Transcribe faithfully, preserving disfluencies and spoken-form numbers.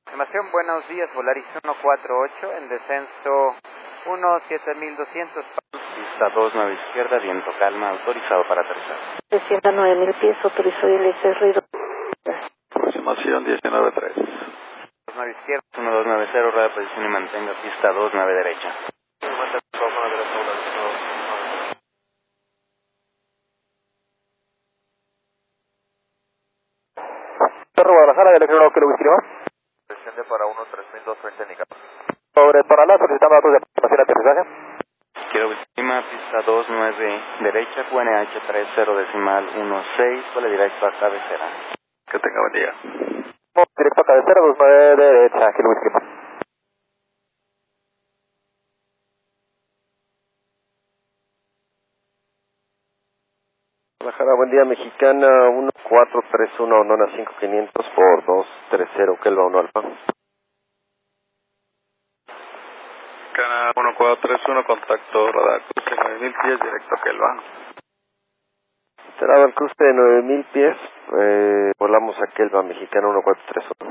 Información, buenos días, Volaris uno cuatro ocho, en descenso uno siete mil doscientos, pista dos nueve izquierda, viento calma, autorizado para aterrizar. Descienda nueve mil pies, autorizó y el ruido. Aproximación diecinueve tres. dos nueve izquierda, uno dos nueve cero, rueda de posición y mantenga pista dos nueve derecha. Cerro Guadalajara, del electrónico que lo vigiló. Desciende para uno tres mil doscientos treinta indicado. Sobre Paralá, solicitando datos de aproximación y aterrizaje. Quiero estima pista dos nueve derecha, Q N H tres cero decimal uno seis, vuela directo a cabecera. Que tenga buen día. Directo a cabecera, dos nueve derecha, que lo vigiló. Guadalajara, buen día, Mexicana, uno cuatro tres uno, Nona cinco quinientos por dos tres cero, Kelva uno Alfa. Cana uno cuatro tres uno, contacto radar cruce nueve mil pies, directo a Kelva. Cerrado el cruce de nueve mil pies, eh, volamos a Kelva, Mexicana uno cuatro tres uno.